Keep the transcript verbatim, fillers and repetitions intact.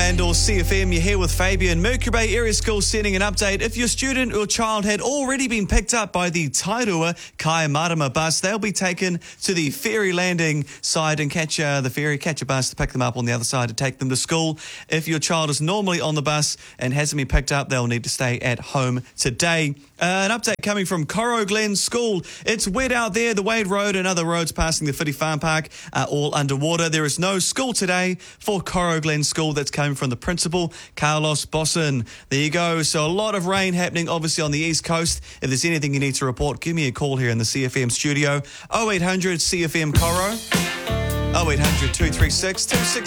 Fremantle, C F M, you're here with Fabian. Mercury Bay Area School sending an update. If your student or child had already been picked up by the Tairua Kai Marama bus, they'll be taken to the ferry landing side and catch uh, the ferry, catch a bus to pick them up on the other side to take them to school. If your child is normally on the bus and hasn't been picked up, they'll need to stay at home today. Uh, an update coming from Coro Glen School. It's wet out there. The Wade Road and other roads passing the Whiti Farm Park are all underwater. There is no school today for Coro Glen School. That's coming from the principal, Carlos Bosson. There you go. So a lot of rain happening, obviously, on the East Coast. If there's anything you need to report, give me a call here in the C F M studio. oh eight hundred C F M Coro. oh eight hundred two three six two six